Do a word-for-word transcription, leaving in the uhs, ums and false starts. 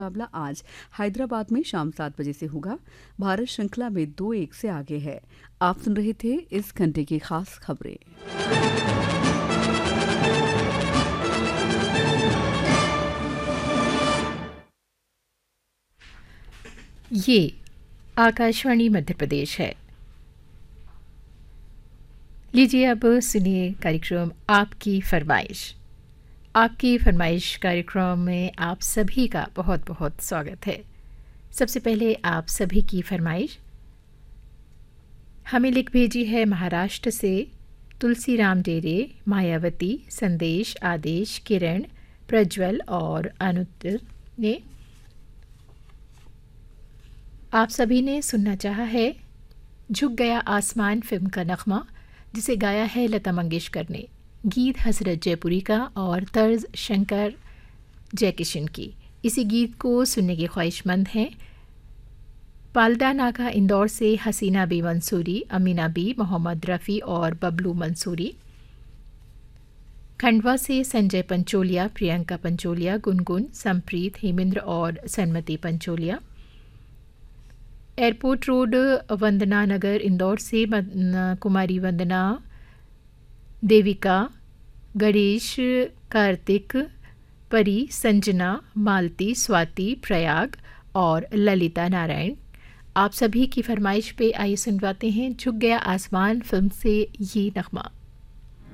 मुकाबला आज हैदराबाद में शाम सात बजे से होगा। भारत श्रृंखला में दो एक से आगे है। आप सुन रहे थे इस घंटे की खास खबरें। ये आकाशवाणी मध्य प्रदेश है। लीजिए अब सुनिए कार्यक्रम आपकी फरमाइश। आपकी फरमाइश कार्यक्रम में आप सभी का बहुत बहुत स्वागत है। सबसे पहले आप सभी की फरमाइश हमें लिख भेजी है महाराष्ट्र से तुलसीराम डेरे, मायावती, संदेश, आदेश, किरण, प्रज्वल और अनुत्तर ने। आप सभी ने सुनना चाहा है झुक गया आसमान फिल्म का नगमा, जिसे गाया है लता मंगेशकर ने। गीत हसरत जयपुरी का और तर्ज शंकर जयकिशन की। इसी गीत को सुनने के ख्वाहिशमंद हैं पालदा नाका इंदौर से हसीना बी मंसूरी, अमीना बी, मोहम्मद रफ़ी और बबलू मंसूरी। खंडवा से संजय पंचोलिया, प्रियंका पंचोलिया, गुनगुन, संप्रीत, हेमेंद्र और सन्मति पंचोलिया। एयरपोर्ट रोड वंदना नगर इंदौर से कुमारी वंदना, देविका, गणेश, कार्तिक, परी, संजना, मालती, स्वाति, प्रयाग और ललिता नारायण। आप सभी की फरमाइश पे आइए सुनवाते हैं झुक गया आसमान फिल्म से ये नगमा।